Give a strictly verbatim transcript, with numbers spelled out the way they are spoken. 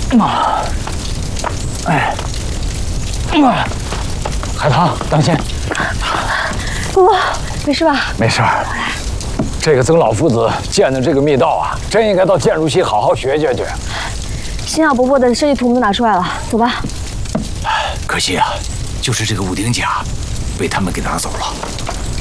妈，哎，妈，海棠，当心！ 姑姑，没事吧？ 没事。这个曾老夫子建的这个密道啊，真应该到建筑系好好学学去。 新奥伯伯的设计图我们都拿出来了，走吧。 可惜啊，就是这个五顶甲被他们给拿走了。